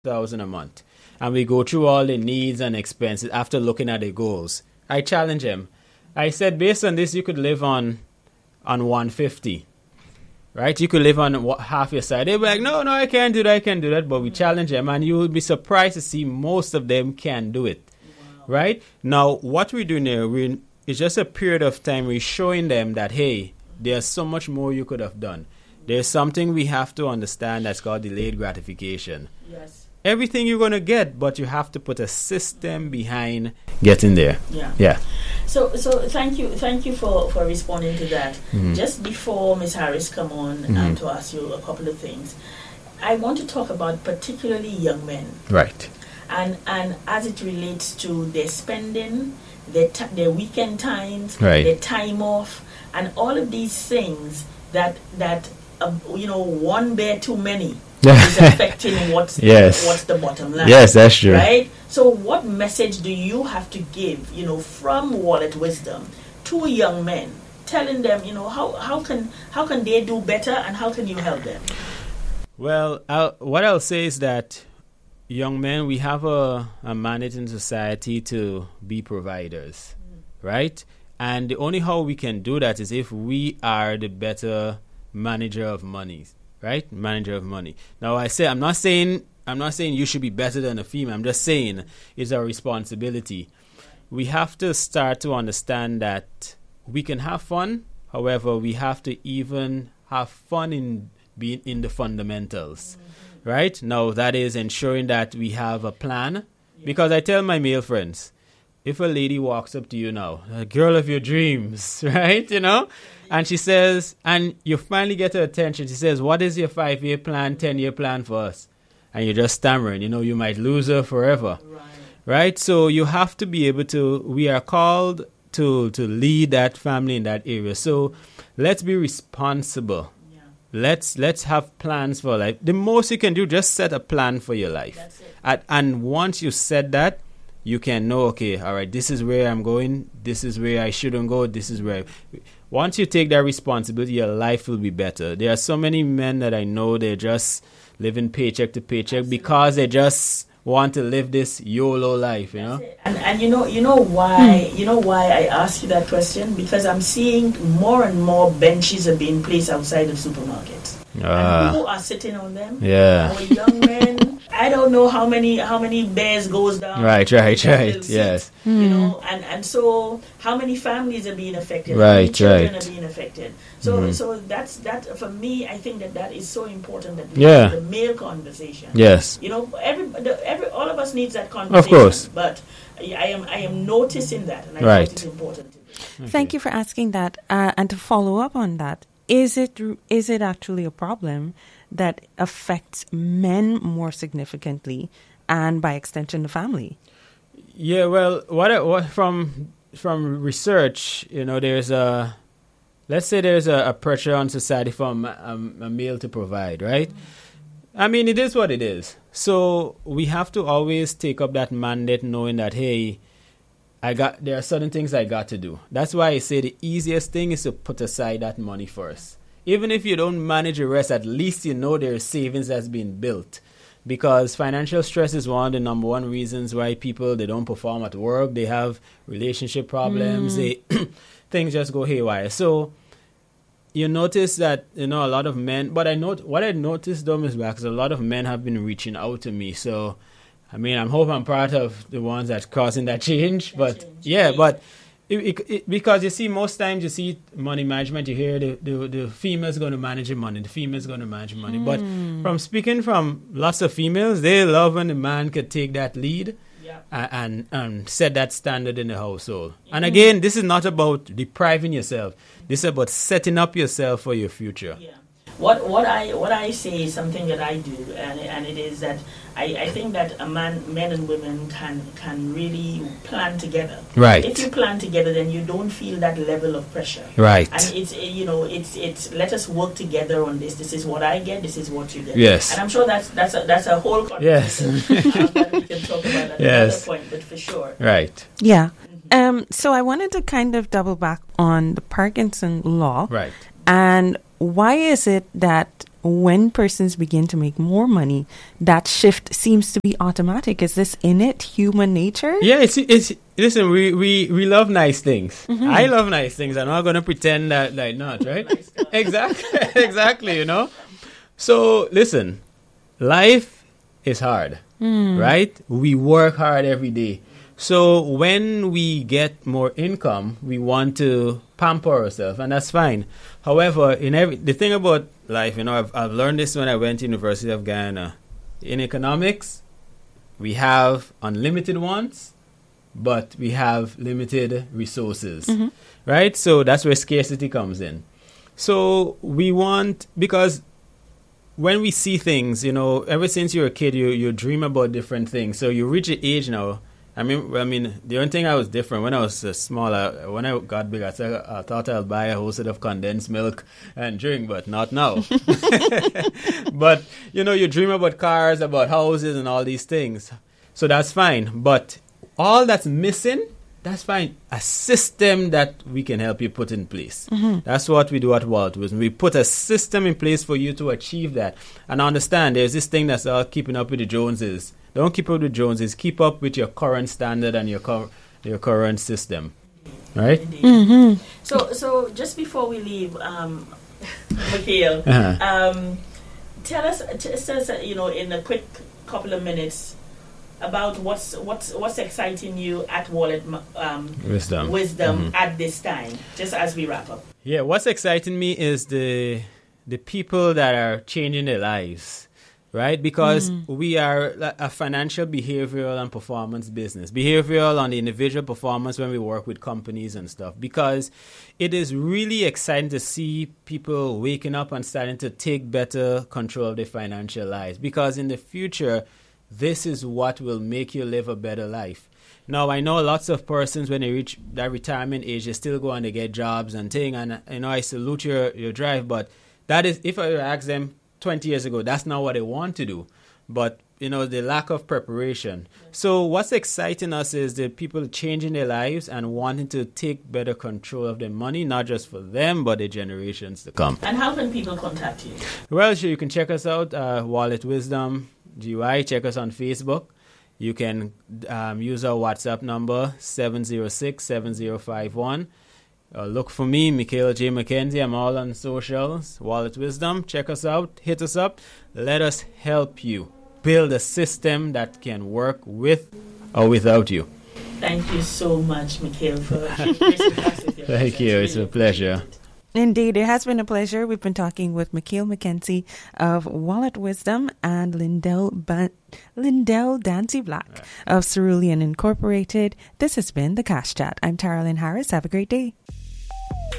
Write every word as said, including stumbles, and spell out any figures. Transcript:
thousand a month, and we go through all the needs and expenses after looking at the goals. I challenge him. I said, based on this, you could live on on one fifty, right? You could live on what, half your side. They'll be like, no, no, I can't do that, I can't do that. But we challenge them, and you will be surprised to see most of them can do it, wow. Right? Now, what we're doing here, we're, it's just a period of time. We're showing them that, hey, there's so much more you could have done. There's something we have to understand that's called delayed gratification. Yes. Everything you're going to get, but you have to put a system behind getting there. Yeah. Yeah. So so thank you thank you for, for responding to that. Mm-hmm. Just before Miz Harris come on mm-hmm. and to ask you a couple of things, I want to talk about particularly young men. Right. And and as it relates to their spending, their t- their weekend times, right. their time off, and all of these things that that uh, you know, one bear too many. is affecting what's yes. what's the bottom line. Yes, that's true. Right? So what message do you have to give, you know, from Wallet Wisdom to young men, telling them, you know, how, how can how can they do better and how can you help them? Well, I'll, what I'll say is that young men, we have a, a mandate in society to be providers, mm. right? And the only how we can do that is if we are the better manager of money. Right, manager of money. Now, I say I'm not saying I'm not saying you should be better than a female. I'm just saying it's our responsibility. We have to start to understand that we can have fun. However, we have to even have fun in being in the fundamentals. Mm-hmm. Right now, that is ensuring that we have a plan. Yeah. Because I tell my male friends, if a lady walks up to you now, a girl of your dreams, right, you know, and she says, and you finally get her attention, she says, what is your five-year plan, ten-year plan for us? And you're just stammering, you know, you might lose her forever, right? right? So you have to be able to, we are called to, to lead that family in that area. So let's be responsible. Yeah. Let's let's have plans for life. The most you can do, just set a plan for your life. That's it. At, and once you set that, you can know, okay, all right, this is where I'm going, this is where I shouldn't go, this is where... I, once you take that responsibility, your life will be better. There are so many men that I know, they're just living paycheck to paycheck Absolutely. Because they just want to live this YOLO life, you know? And, and you know you know why hmm. you know why I asked you that question? Because I'm seeing more and more benches are being placed outside of supermarkets. Ah. And who are sitting on them? Yeah. Our young men. I don't know how many how many bears goes down. Right, right, right. Yes. You mm. know, and, and so how many families are being affected? Right, how many children right. are being affected? So mm-hmm. so that's that for me. I think that that is so important that we yeah. have the male conversation. Yes. You know, every the, every all of us needs that conversation. Of course. But I am I am noticing that, and I right. think it's important. To do. Okay. Thank you for asking that, uh, and to follow up on that. Is it is it actually a problem that affects men more significantly, and by extension the family? Yeah, well, what, I, what from from research, you know, there's a let's say there's a, a pressure on society for a, a, a male to provide, right? Mm-hmm. I mean, it is what it is. So we have to always take up that mandate, knowing that hey, I got there are certain things I got to do. That's why I say the easiest thing is to put aside that money first. Even if you don't manage the rest, at least you know there is savings that's been built. Because financial stress is one of the number one reasons why people, they don't perform at work. They have relationship problems. Mm. They things just go haywire. So you notice that, you know, a lot of men, but I note what I noticed though, Miz Bax, a lot of men have been reaching out to me. So I mean, I'm hoping I'm part of the ones that's causing that change. That but change. yeah, but it, it, it, because you see, most times you see money management, you hear the, the, the female's going to manage the money, the female's going to manage money. Mm. But from speaking from lots of females, they love when the man could take that lead yeah. and, and, and set that standard in the household. Mm. And again, this is not about depriving yourself. This is about setting up yourself for your future. Yeah. What what I what I say is something that I do, and and it is that I, I think that a man, men and women can can really plan together. Right. If you plan together, then you don't feel that level of pressure. Right. And it's you know it's it's let us work together on this. This is what I get. This is what you get. Yes. And I'm sure that's that's a, that's a whole conversation. Yes. um, that we can talk about at yes. another point, but for sure. Right. Yeah. Mm-hmm. Um. So I wanted to kind of double back on the Parkinson law. Right. And why is it that when persons begin to make more money, that shift seems to be automatic. Is this innate human nature? Yeah, it's it's. Listen, we we, we love nice things. Mm-hmm. I love nice things. I'm not going to pretend that like not, right? Nice exactly, exactly. You know. So listen, life is hard, mm. right? We work hard every day. So when we get more income, we want to pamper ourselves, and that's fine. However, in every the thing about life, you know, I've I've learned this when I went to University of Guyana. In economics, we have unlimited wants, but we have limited resources, mm-hmm. right? So that's where scarcity comes in. So we want, because when we see things, you know, ever since you're a kid, you you dream about different things. So you reach an age now. I mean, I mean, the only thing I was different when I was uh, smaller. When I got big, I, said, I thought I'll buy a whole set of condensed milk and drink, but not now. But you know, you dream about cars, about houses, and all these things. So that's fine. But all that's missing, that's fine. A system that we can help you put in place. Mm-hmm. That's what we do at Wallet Wisdom. We put a system in place for you to achieve that. And understand, there's this thing that's all keeping up with the Joneses. Don't keep up with the Joneses. Keep up with your current standard and your cur- your current system, right? Mm-hmm. So, so just before we leave, um, Mikhail, uh-huh. um, tell us, t- tell us, you know, in a quick couple of minutes, about what's what's what's exciting you at Wallet um, Wisdom, Wisdom mm-hmm. at this time, just as we wrap up. Yeah, what's exciting me is the the people that are changing their lives. Right? Because mm. we are a financial, behavioral, and performance business. Behavioral on the individual, performance when we work with companies and stuff. Because it is really exciting to see people waking up and starting to take better control of their financial lives. Because in the future, this is what will make you live a better life. Now, I know lots of persons, when they reach that retirement age, they still go on to get jobs and things. And, you know, I salute your, your drive. But that is, if I ask them, twenty years ago, that's not what they want to do. But, you know, the lack of preparation. Yeah. So what's exciting us is the people changing their lives and wanting to take better control of their money, not just for them, but the generations to come. And how can people contact you? Well, sure, you can check us out, uh, Wallet Wisdom G U I. Check us on Facebook. You can um, use our WhatsApp number, seven zero six, seven zero five one. Uh, look for me, Mikhail J. McKenzie. I'm all on socials. Wallet Wisdom. Check us out. Hit us up. Let us help you build a system that can work with or without you. Thank you so much, Mikhail, for gracing us with your Thank you. It's a pleasure. Indeed, it has been a pleasure. We've been talking with Mikhail McKenzie of Wallet Wisdom and Lindell ba- Lindell Dancy Black right. of Cerulean Incorporated. This has been The Cash Chat. I'm Taralyn Harris. Have a great day.